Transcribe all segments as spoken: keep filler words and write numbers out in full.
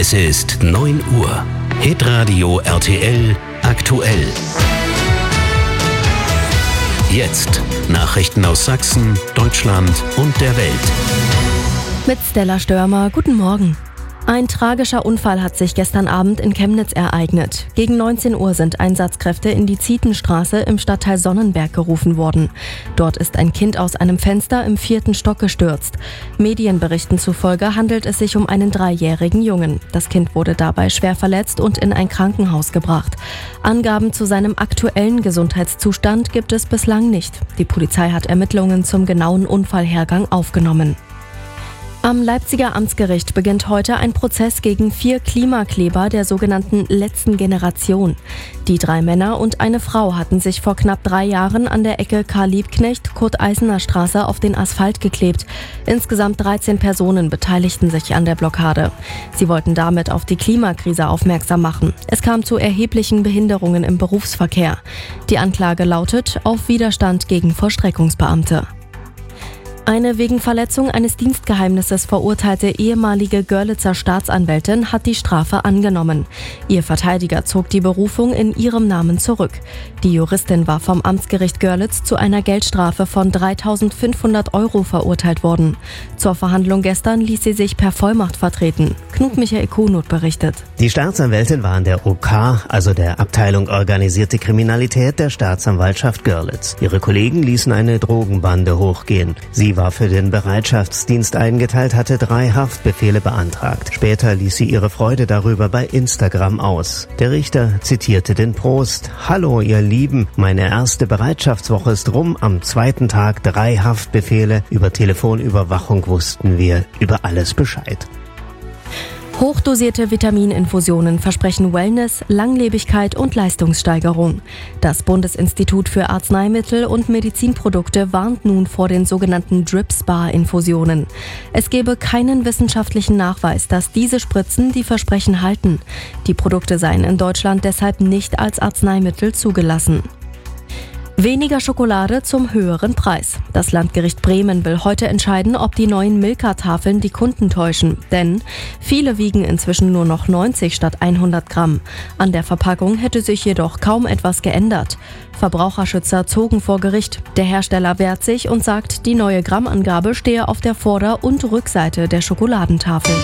Es ist neun Uhr. Hitradio R T L aktuell. Jetzt Nachrichten aus Sachsen, Deutschland und der Welt. Mit Stella Störmer, guten Morgen. Ein tragischer Unfall hat sich gestern Abend in Chemnitz ereignet. Gegen neunzehn Uhr sind Einsatzkräfte in die Zietenstraße im Stadtteil Sonnenberg gerufen worden. Dort ist ein Kind aus einem Fenster im vierten Stock gestürzt. Medienberichten zufolge handelt es sich um einen dreijährigen Jungen. Das Kind wurde dabei schwer verletzt und in ein Krankenhaus gebracht. Angaben zu seinem aktuellen Gesundheitszustand gibt es bislang nicht. Die Polizei hat Ermittlungen zum genauen Unfallhergang aufgenommen. Am Leipziger Amtsgericht beginnt heute ein Prozess gegen vier Klimakleber der sogenannten letzten Generation. Die drei Männer und eine Frau hatten sich vor knapp drei Jahren an der Ecke Karl-Liebknecht-Kurt-Eisner-Straße auf den Asphalt geklebt. Insgesamt dreizehn Personen beteiligten sich an der Blockade. Sie wollten damit auf die Klimakrise aufmerksam machen. Es kam zu erheblichen Behinderungen im Berufsverkehr. Die Anklage lautet auf Widerstand gegen Vollstreckungsbeamte. Eine wegen Verletzung eines Dienstgeheimnisses verurteilte ehemalige Görlitzer Staatsanwältin hat die Strafe angenommen. Ihr Verteidiger zog die Berufung in ihrem Namen zurück. Die Juristin war vom Amtsgericht Görlitz zu einer Geldstrafe von dreitausendfünfhundert Euro verurteilt worden. Zur Verhandlung gestern ließ sie sich per Vollmacht vertreten. Knut Michael Kuhnut berichtet. Die Staatsanwältin war in der O K, also der Abteilung Organisierte Kriminalität der Staatsanwaltschaft Görlitz. Ihre Kollegen ließen eine Drogenbande hochgehen. Sie war für den Bereitschaftsdienst eingeteilt, hatte drei Haftbefehle beantragt. Später ließ sie ihre Freude darüber bei Instagram aus. Der Richter zitierte den Prost: „Hallo ihr Lieben, meine erste Bereitschaftswoche ist rum. Am zweiten Tag drei Haftbefehle. Über Telefonüberwachung wussten wir über alles Bescheid." Hochdosierte Vitamininfusionen versprechen Wellness, Langlebigkeit und Leistungssteigerung. Das Bundesinstitut für Arzneimittel und Medizinprodukte warnt nun vor den sogenannten Drip-Spa-Infusionen. Es gebe keinen wissenschaftlichen Nachweis, dass diese Spritzen die Versprechen halten. Die Produkte seien in Deutschland deshalb nicht als Arzneimittel zugelassen. Weniger Schokolade zum höheren Preis. Das Landgericht Bremen will heute entscheiden, ob die neuen Milka-Tafeln die Kunden täuschen. Denn viele wiegen inzwischen nur noch neunzig statt hundert Gramm. An der Verpackung hätte sich jedoch kaum etwas geändert. Verbraucherschützer zogen vor Gericht. Der Hersteller wehrt sich und sagt, die neue Grammangabe stehe auf der Vorder- und Rückseite der Schokoladentafel.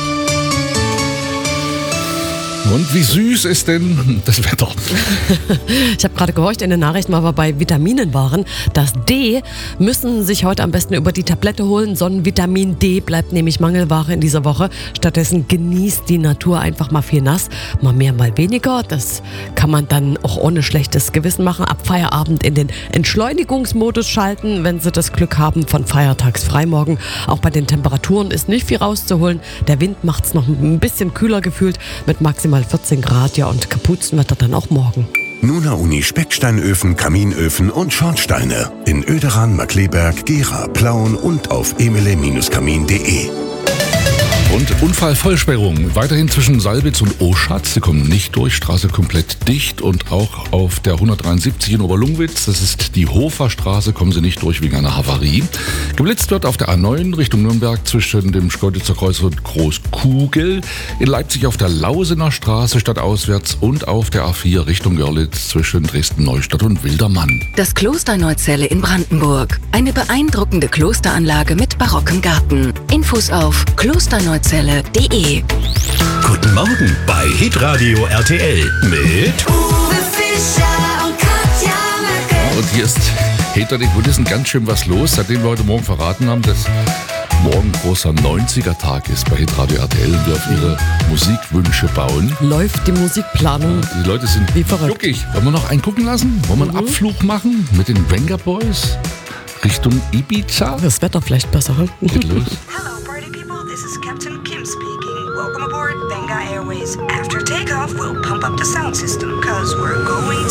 Und wie süß ist denn das Wetter? Ich habe gerade gehorcht in den Nachrichten, weil wir bei Vitaminen waren. Das D müssen sich heute am besten über die Tablette holen. Sonnenvitamin D bleibt nämlich Mangelware in dieser Woche. Stattdessen genießt die Natur einfach mal viel nass. Mal mehr, mal weniger. Das kann man dann auch ohne schlechtes Gewissen machen. Ab Feierabend in den Entschleunigungsmodus schalten, wenn Sie das Glück haben, von feiertagsfrei morgen. Auch bei den Temperaturen ist nicht viel rauszuholen. Der Wind macht es noch ein bisschen kühler gefühlt mit maximal vierzehn Grad, ja, und Kapuzenwetter dann auch morgen. Nuna Uni Specksteinöfen, Kaminöfen und Schornsteine in Oederan, Markkleeberg, Gera, Plauen und auf emele Kamin punkt de. Und Unfallvollsperrung. Weiterhin zwischen Salbitz und Oschatz. Sie kommen nicht durch. Straße komplett dicht. Und auch auf der hundertdreiundsiebzig in Oberlungwitz, das ist die Hoferstraße, kommen Sie nicht durch wegen einer Havarie. Geblitzt wird auf der A neun Richtung Nürnberg zwischen dem Schkeuditzer Kreuz und Großkugel. In Leipzig auf der Lausener Straße stadtauswärts und auf der A vier Richtung Görlitz zwischen Dresden-Neustadt und Wildermann. Das Kloster Neuzelle in Brandenburg. Eine beeindruckende Klosteranlage mit barockem Garten. Infos auf klosterneuzelle punkt de. Guten Morgen bei Hitradio R T L mit Uwe Fischer und Katja Möcke. Und hier ist hinter den Kulissen ganz schön was los, seitdem wir heute Morgen verraten haben, dass morgen großer neunziger-Tag ist bei Hitradio R T L und wir auf ihre Musikwünsche bauen. Läuft die Musikplanung. Die Leute sind wie verrückt. Juckig. Wollen wir noch einen gucken lassen? Wollen wir einen Mhm. Abflug machen mit den Venga Boys Richtung Ibiza? Das Wetter vielleicht besser. Geht los. Hello, party people. This is Captain Kim speaking. Welcome aboard Benga Airways. After takeoff, we'll pump up the sound system, cause we're going